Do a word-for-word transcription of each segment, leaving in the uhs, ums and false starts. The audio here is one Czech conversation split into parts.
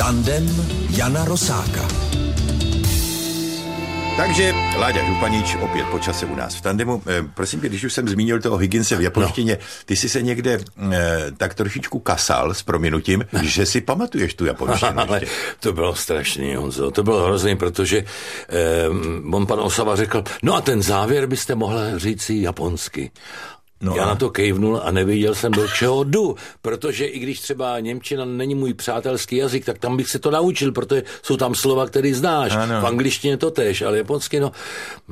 Tandem Jana Rosáka. Takže Láďa Županič opět po čase u nás v tandemu. E, prosím tě, když už jsem zmínil toho Higginse v japonštině, ty jsi se někde e, tak trošičku kasal s prominutím, že si pamatuješ tu japonštinu. Ale to bylo strašný, Honzo. To bylo hrozný, protože e, on pan Osava řekl, no a ten závěr byste mohla říct si japonsky. No Já a... na to kejvnul a nevěděl jsem, do čeho jdu, protože i když třeba němčina není můj přátelský jazyk, tak tam bych se to naučil, protože jsou tam slova, které znáš. Ano. V angličtině to též, ale japonsky, no,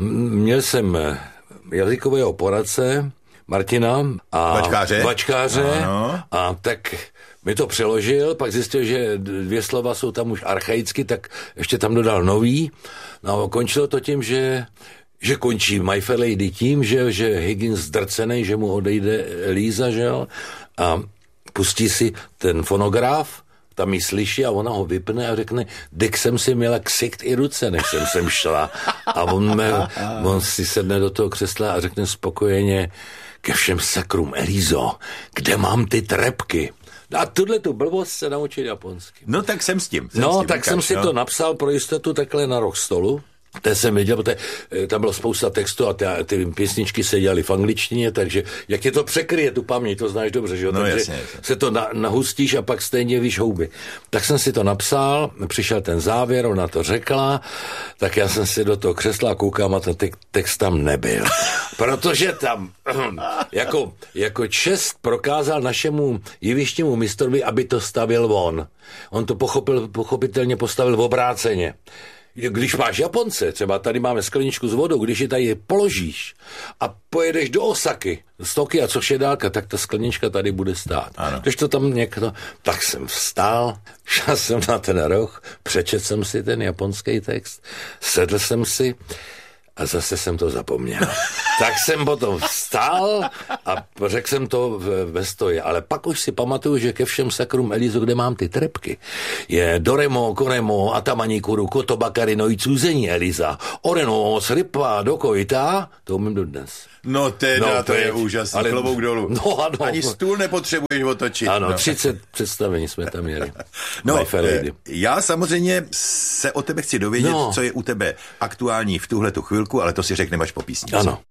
měl jsem jazykového poradce Martina a Vačkáře, Vačkáře a tak mi to přeložil, pak zjistil, že dvě slova jsou tam už archaicky, tak ještě tam dodal nový. No a končilo to tím, že že končí My Fair Lady tím, že, že Higgins zdrcenej, že mu odejde Líza, že jo, a pustí si ten fonograf, tam ji slyší a ona ho vypne a řekne, dek jsem si měla ksicht i ruce, než jsem sem šla. A on, me, on si sedne do toho křesla a řekne spokojeně, ke všem sakrům, Elízo, kde mám ty trepky? A tuhle tu blbost se naučit japonsky. No tak jsem s tím. Jsem no s tím, tak ukáž, jsem si no. to napsal pro jistotu takhle na roh stolu. To jsem věděl, protože tam bylo spousta textu a ty, ty písničky se dělaly v angličtině, takže jak je to překryje tu paměť, to znáš dobře, že jo? No, takže jasně, jasně. se to na, nahustíš a pak stejně víš houby. Tak jsem si to napsal, přišel ten závěr, ona to řekla, tak já jsem si do toho křesla koukám a ten te- text tam nebyl. Protože tam jako, jako čest prokázal našemu jevištnímu mistrovi, aby to stavil on. On to pochopil, pochopitelně postavil v obráceně. Když máš Japonce, třeba tady máme skleničku s vodou, když ji tady položíš a pojedeš do Osaky, z Tokia, což je dálka, tak ta sklenička tady bude stát. Ano. Když to tam někdo, tak jsem vstál, šel jsem na ten roh, přečetl jsem si ten japonský text, sedl jsem si a zase jsem to zapomněl. Tak jsem potom vstál a řekl jsem to ve stoji. Ale pak už si pamatuju, že ke všem sakrům Elízo, kde mám ty trepky, je Doremo, Koremo, Atamanikuru, Kotobakari, no Icuzení Eliza, Oreno, Sripa, Dokojita, to umím dodnes. No teda, no, to je úžasný, ale... klobouk dolů. No ano. Ani stůl nepotřebuješ otočit. Ano, no. třicet představení jsme tam měli. No, já samozřejmě se o tebe chci dovědět, no. co je u tebe aktuální v tuhletu chvilku, ale to si řekneme až po písničce. Ano.